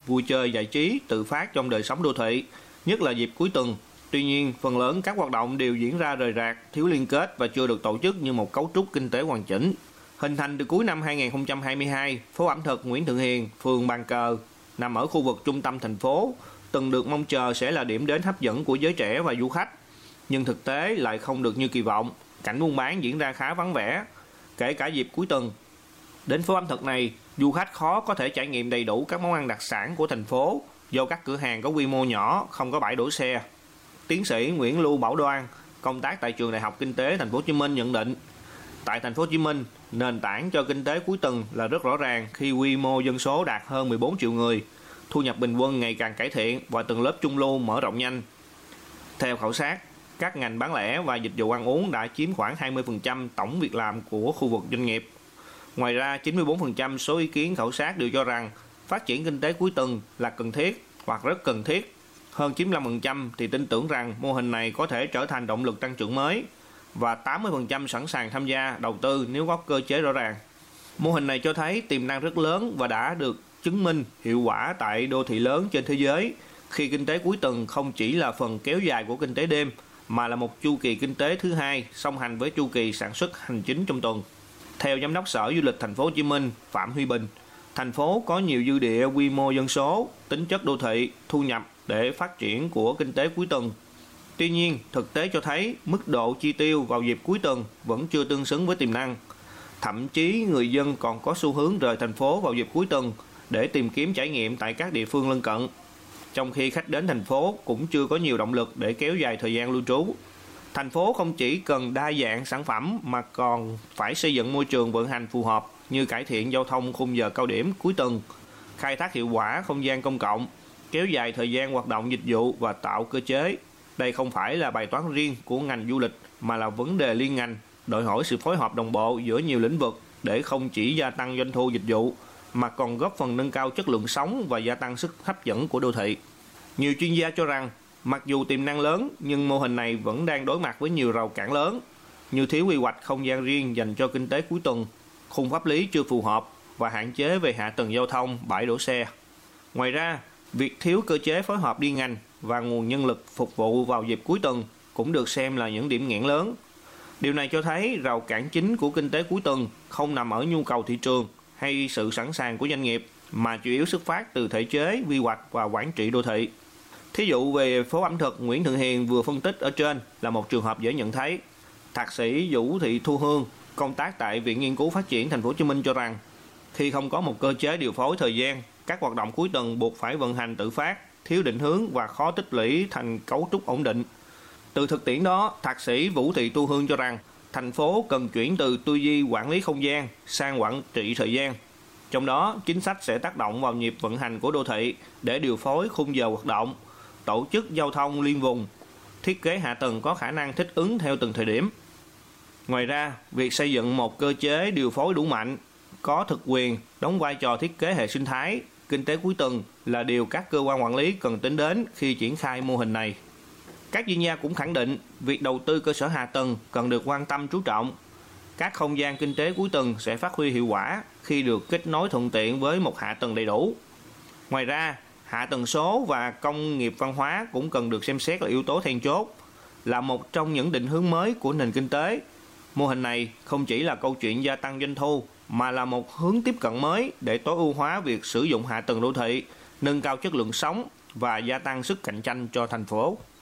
vui chơi giải trí tự phát trong đời sống đô thị, nhất là dịp cuối tuần. Tuy nhiên, phần lớn các hoạt động đều diễn ra rời rạc, thiếu liên kết và chưa được tổ chức như một cấu trúc kinh tế hoàn chỉnh. Hình thành từ cuối năm 2022, phố ẩm thực Nguyễn Thượng Hiền, phường Bàn Cờ, nằm ở khu vực trung tâm thành phố, từng được mong chờ sẽ là điểm đến hấp dẫn của giới trẻ và du khách. Nhưng thực tế lại không được như kỳ vọng, cảnh buôn bán diễn ra khá vắng vẻ, kể cả dịp cuối tuần. Đến phố ẩm thực này, du khách khó có thể trải nghiệm đầy đủ các món ăn đặc sản của thành phố do các cửa hàng có quy mô nhỏ, không có bãi đổ xe. Tiến sĩ Nguyễn Lưu Bảo Đoan, công tác tại Trường Đại học Kinh tế Thành phố Hồ Chí Minh nhận định, tại Thành phố Hồ Chí Minh, nền tảng cho kinh tế cuối tuần là rất rõ ràng khi quy mô dân số đạt hơn 14 triệu người, thu nhập bình quân ngày càng cải thiện và tầng lớp trung lưu mở rộng nhanh. Theo khảo sát, các ngành bán lẻ và dịch vụ ăn uống đã chiếm khoảng 20% tổng việc làm của khu vực doanh nghiệp. Ngoài ra, 94% số ý kiến khảo sát đều cho rằng phát triển kinh tế cuối tuần là cần thiết hoặc rất cần thiết. Hơn 95% thì tin tưởng rằng mô hình này có thể trở thành động lực tăng trưởng mới và 80% sẵn sàng tham gia đầu tư nếu có cơ chế rõ ràng. Mô hình này cho thấy tiềm năng rất lớn và đã được chứng minh hiệu quả tại đô thị lớn trên thế giới khi kinh tế cuối tuần không chỉ là phần kéo dài của kinh tế đêm mà là một chu kỳ kinh tế thứ hai song hành với chu kỳ sản xuất hành chính trong tuần. Theo Giám đốc Sở Du lịch Thành phố Hồ Chí Minh Phạm Huy Bình, thành phố có nhiều dư địa quy mô dân số, tính chất đô thị, thu nhập để phát triển của kinh tế cuối tuần. Tuy nhiên, thực tế cho thấy mức độ chi tiêu vào dịp cuối tuần vẫn chưa tương xứng với tiềm năng. Thậm chí người dân còn có xu hướng rời thành phố vào dịp cuối tuần để tìm kiếm trải nghiệm tại các địa phương lân cận, trong khi khách đến thành phố cũng chưa có nhiều động lực để kéo dài thời gian lưu trú. Thành phố không chỉ cần đa dạng sản phẩm mà còn phải xây dựng môi trường vận hành phù hợp như cải thiện giao thông khung giờ cao điểm cuối tuần, khai thác hiệu quả không gian công cộng, kéo dài thời gian hoạt động dịch vụ và tạo cơ chế. Đây không phải là bài toán riêng của ngành du lịch mà là vấn đề liên ngành, đòi hỏi sự phối hợp đồng bộ giữa nhiều lĩnh vực để không chỉ gia tăng doanh thu dịch vụ mà còn góp phần nâng cao chất lượng sống và gia tăng sức hấp dẫn của đô thị. Nhiều chuyên gia cho rằng mặc dù tiềm năng lớn nhưng mô hình này vẫn đang đối mặt với nhiều rào cản lớn như thiếu quy hoạch không gian riêng dành cho kinh tế cuối tuần, khung pháp lý chưa phù hợp và hạn chế về hạ tầng giao thông, bãi đổ xe. Ngoài ra, việc thiếu cơ chế phối hợp liên ngành và nguồn nhân lực phục vụ vào dịp cuối tuần cũng được xem là những điểm nghẽn lớn. Điều này cho thấy rào cản chính của kinh tế cuối tuần không nằm ở nhu cầu thị trường hay sự sẵn sàng của doanh nghiệp, mà chủ yếu xuất phát từ thể chế, quy hoạch và quản trị đô thị. Thí dụ về phố ẩm thực Nguyễn Thượng Hiền vừa phân tích ở trên là một trường hợp dễ nhận thấy. Thạc sĩ Vũ Thị Thu Hương, công tác tại Viện Nghiên cứu Phát triển Thành phố Hồ Chí Minh cho rằng, khi không có một cơ chế điều phối thời gian, các hoạt động cuối tuần buộc phải vận hành tự phát, thiếu định hướng và khó tích lũy thành cấu trúc ổn định. Từ thực tiễn đó, Thạc sĩ Vũ Thị Thu Hương cho rằng, thành phố cần chuyển từ tư duy quản lý không gian sang quản trị thời gian. Trong đó, chính sách sẽ tác động vào nhịp vận hành của đô thị để điều phối khung giờ hoạt động, tổ chức giao thông liên vùng, thiết kế hạ tầng có khả năng thích ứng theo từng thời điểm. Ngoài ra, việc xây dựng một cơ chế điều phối đủ mạnh, có thực quyền, đóng vai trò thiết kế hệ sinh thái, kinh tế cuối tuần là điều các cơ quan quản lý cần tính đến khi triển khai mô hình này. Các chuyên gia cũng khẳng định việc đầu tư cơ sở hạ tầng cần được quan tâm chú trọng. Các không gian kinh tế cuối tuần sẽ phát huy hiệu quả khi được kết nối thuận tiện với một hạ tầng đầy đủ. Ngoài ra, hạ tầng số và công nghiệp văn hóa cũng cần được xem xét là yếu tố then chốt, là một trong những định hướng mới của nền kinh tế. Mô hình này không chỉ là câu chuyện gia tăng doanh thu, mà là một hướng tiếp cận mới để tối ưu hóa việc sử dụng hạ tầng đô thị, nâng cao chất lượng sống và gia tăng sức cạnh tranh cho thành phố.